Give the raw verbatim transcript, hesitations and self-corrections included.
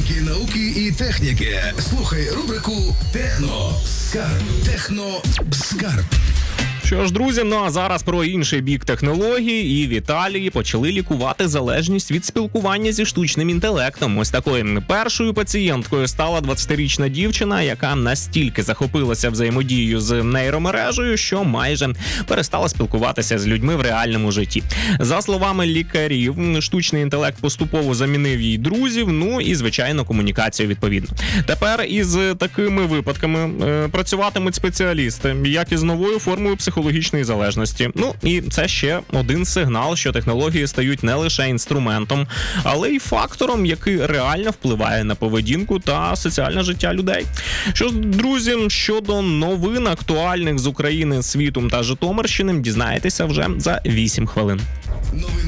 Новинки науки і техніки. Слухай рубрику Техно Скарб. Техно Скарб. Що ж, друзі, ну а зараз про інший бік технологій. І в Італії почали лікувати залежність від спілкування зі штучним інтелектом. Ось такою першою пацієнткою стала двадцятирічна дівчина, яка настільки захопилася взаємодією з нейромережею, що майже перестала спілкуватися з людьми в реальному житті. За словами лікарів, штучний інтелект поступово замінив їй друзів, ну і, звичайно, комунікацію відповідно. Тепер із такими випадками е, працюватимуть спеціалісти, як і з новою формою психології. Психологічної залежності. Ну і це ще один сигнал, що технології стають не лише інструментом, але й фактором, який реально впливає на поведінку та соціальне життя людей. Що ж, друзі, щодо новин актуальних з України, світу та Житомирщини, дізнаєтеся вже за вісім хвилин. Новини